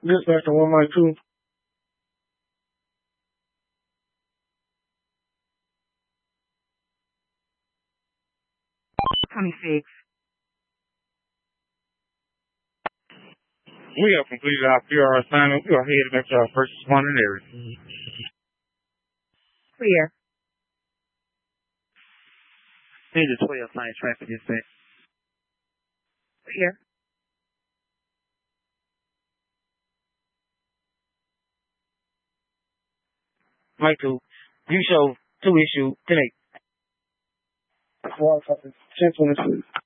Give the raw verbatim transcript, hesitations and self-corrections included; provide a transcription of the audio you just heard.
Dispatch to one Mike two. twenty-six. We have completed our P R assignment. We are headed back to our first responding area. Clear. Major twelve, sign traffic dispatch. Clear. Mike two. You show two issue ten eight. Four, ten twenty-two.